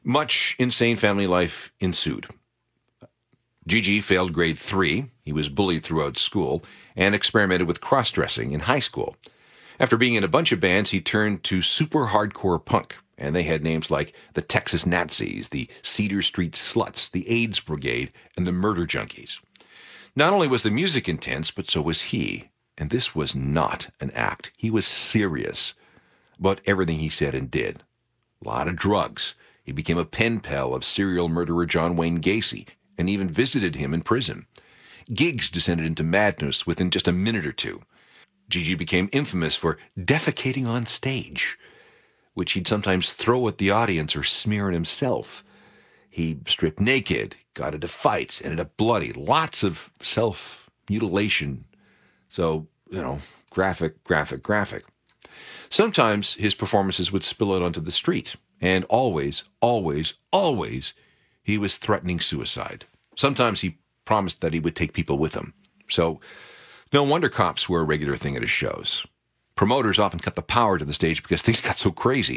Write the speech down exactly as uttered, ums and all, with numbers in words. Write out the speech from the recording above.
Much insane family life ensued. Gigi failed grade three. He was bullied throughout school and experimented with cross-dressing in high school. After being in a bunch of bands, he turned to super hardcore punk, and they had names like the Texas Nazis, the Cedar Street Sluts, the AIDS Brigade, and the Murder Junkies. Not only was the music intense, but so was he. And this was not an act. He was serious about everything he said and did. A lot of drugs. He became a pen pal of serial murderer John Wayne Gacy, and even visited him in prison. Gigs descended into madness within just a minute or two. Gigi became infamous for defecating on stage, which he'd sometimes throw at the audience or smear on himself. He stripped naked, got into fights, ended up bloody, lots of self-mutilation. So, you know, graphic, graphic, graphic. Sometimes his performances would spill out onto the street, and always, always, always, he was threatening suicide. Sometimes he promised that he would take people with him. So, no wonder cops were a regular thing at his shows. Promoters often cut the power to the stage because things got so crazy.